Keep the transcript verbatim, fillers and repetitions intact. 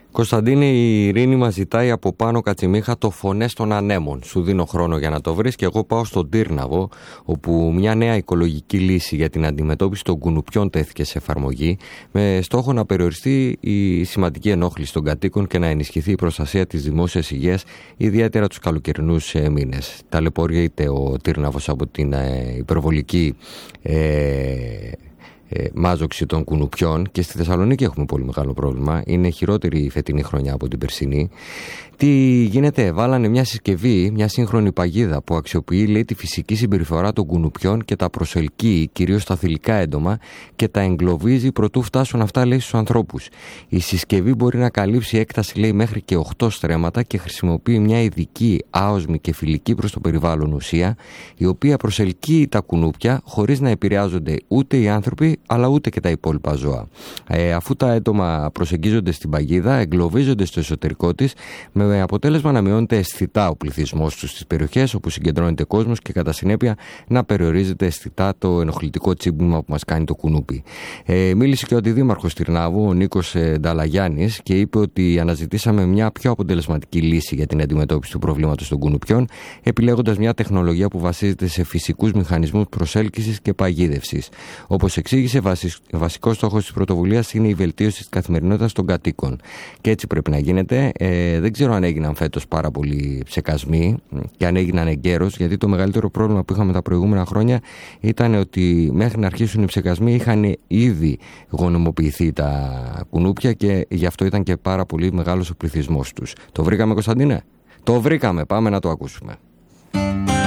Κωνσταντίνε, η Ειρήνη μας ζητάει από πάνω Κατσιμίχα το Φωνές των Ανέμων. Σου δίνω χρόνο για να το βρεις και εγώ πάω στον Τύρναβο, όπου μια νέα οικολογική λύση για την αντιμετώπιση των κουνουπιών τέθηκε σε εφαρμογή, με στόχο να περιοριστεί η σημαντική ενόχληση των κατοίκων και να ενισχυθεί η προστασία της δημόσιας υγείας, ιδιαίτερα τους καλοκαιρινούς ε, μήνες. Ταλαιπωρείται ο Τύρναβος από την ε, υπερβολική ε, Ε, μάζοξη των κουνουπιών και στη Θεσσαλονίκη έχουμε πολύ μεγάλο πρόβλημα. Είναι χειρότερη η φετινή χρονιά από την περσινή. Τι γίνεται, βάλανε μια συσκευή, μια σύγχρονη παγίδα που αξιοποιεί, λέει, τη φυσική συμπεριφορά των κουνουπιών και τα προσελκύει κυρίως στα θηλυκά έντομα και τα εγκλωβίζει προτού φτάσουν αυτά, λέει, στους ανθρώπους. Η συσκευή μπορεί να καλύψει έκταση, λέει, μέχρι και οκτώ στρέμματα και χρησιμοποιεί μια ειδική, άοσμη και φιλική προς το περιβάλλον ουσία, η οποία προσελκύει τα κουνούπια χωρίς να επηρεάζονται ούτε οι άνθρωποι αλλά ούτε και τα υπόλοιπα ζώα. Ε, αφού τα έντομα προσεγγίζονται στην παγίδα, εγκλωβίζονται στο εσωτερικό της, με αποτέλεσμα να μειώνεται αισθητά ο πληθυσμός τους στις περιοχές όπου συγκεντρώνεται κόσμος και κατά συνέπεια να περιορίζεται αισθητά το ενοχλητικό τσίμπημα που μας κάνει το κουνούπι. Ε, μίλησε και ο αντιδήμαρχος Τυρνάβου, ο Νίκος ε, Νταλαγιάννης, και είπε ότι αναζητήσαμε μια πιο αποτελεσματική λύση για την αντιμετώπιση του προβλήματος των κουνουπιών, επιλέγοντας μια τεχνολογία που βασίζεται σε φυσικούς μηχανισμούς προσέλκυσης και παγίδευσης. Όπως εξήγησε, βασικός στόχος της πρωτοβουλίας είναι η βελτίωση της καθημερινότητας των κατοίκων. Και έτσι πρέπει να γίνεται. Ε, δεν ξέρω αν έγιναν φέτος πάρα πολλοί ψεκασμοί και αν έγιναν εγκαίρως, γιατί το μεγαλύτερο πρόβλημα που είχαμε τα προηγούμενα χρόνια ήταν ότι μέχρι να αρχίσουν οι ψεκασμοί είχαν ήδη γονιμοποιηθεί τα κουνούπια και γι' αυτό ήταν και πάρα πολύ μεγάλος ο πληθυσμός τους. Το βρήκαμε, Κωνσταντίνε? Το βρήκαμε. Πάμε να το ακούσουμε.